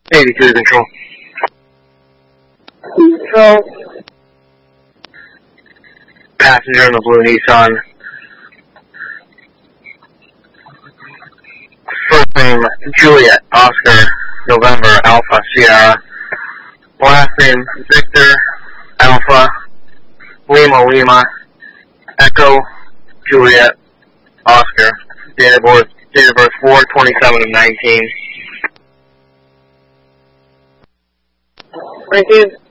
82 to control. Control. Passenger in the blue Nissan. First name, Juliet, Oscar, November, Alpha, Sierra. Last name, Victor, Alpha, Lima, Lima, Echo, Juliet, Oscar. Date of birth 4/27/19. Thank you.